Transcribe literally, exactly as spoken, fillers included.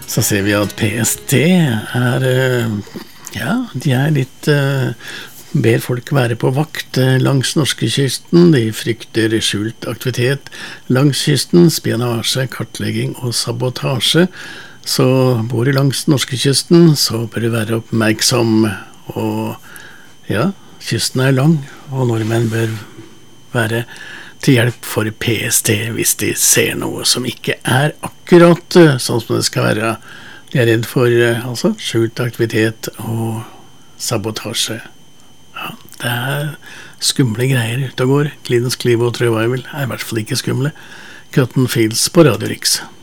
Så ser vi at P S T er, ja, de er litt, ber folk være på vakt langs norskekysten. De frykter skjult aktivitet langs kysten, spionasje, kartlegging og sabotasje. Så bor du langs norskekysten, så bør du være oppmerksom. Og ja, kysten er lang, og nordmenn bør være til hjelp for P S T hvis de ser noe som ikke er akkurat sånn som det skal være. De er redd for altså, skjult aktivitet og sabotasje. Ja, det er skumle greier ute og går. Creedence Clearwater Revival er i hvert fall ikke skumle. Cotton Fields på Radio Riks.